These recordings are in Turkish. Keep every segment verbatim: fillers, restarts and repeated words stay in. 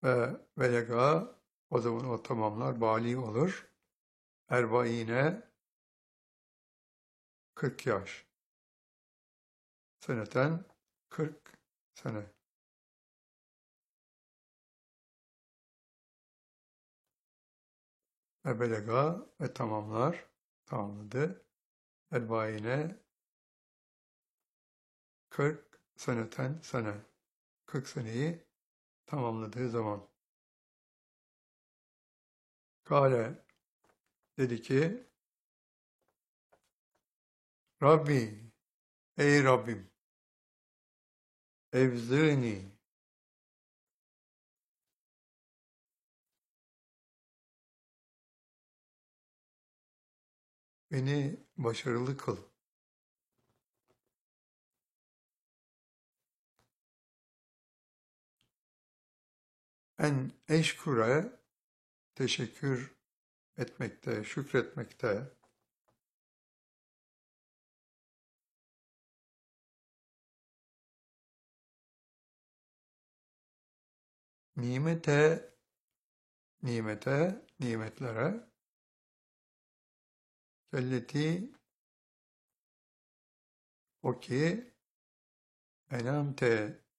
ve velega, o zaman o tamamlar, bali olur. Erbaine, kırk yaş. Seneten, kırk sene. Ve belega ve tamamlar, tamamladı. Erbaine, kırk seneten sene. kırk seneyi tamamladığı zaman. Kale dedi ki, Rabbi, ey Rabbim, evzirni, beni başarılı kıl. En eşkure, teşekkür etmekte, şükretmekte, nimete, nimete, nimetlere, kelleti, o ki, enamte,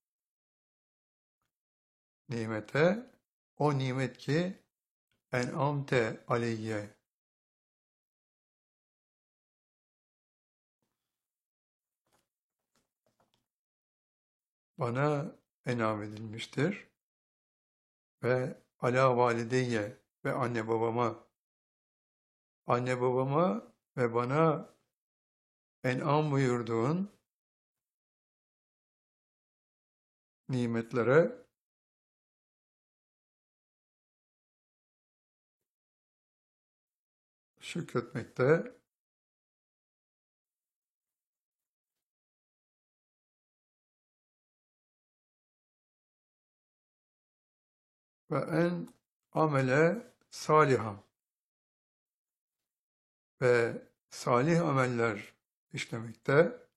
nimete, o nimet ki, en'amte aleyye, bana enam edilmiştir ve ala valideyye ve anne babama, anne babama ve bana en'am buyurduğun nimetlere şükretmekte ve en amele saliha ve salih ameller işlemekte